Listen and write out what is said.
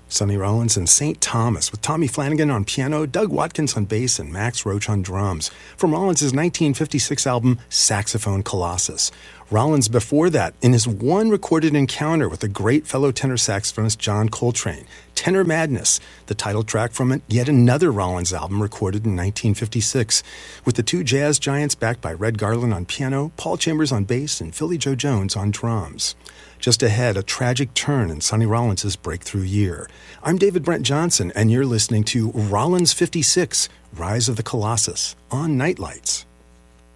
Sonny Rollins and St. Thomas with Tommy Flanagan on piano, Doug Watkins on bass, and Max Roach on drums from Rollins' 1956 album Saxophone Colossus. Rollins before that in his one recorded encounter with the great fellow tenor saxophonist John Coltrane, Tenor Madness, the title track from yet another Rollins album recorded in 1956, with the two jazz giants backed by Red Garland on piano, Paul Chambers on bass, and Philly Joe Jones on drums. Just ahead, a tragic turn in Sonny Rollins' breakthrough year. I'm David Brent Johnson, and you're listening to Rollins 56, Rise of the Colossus, on Nightlights.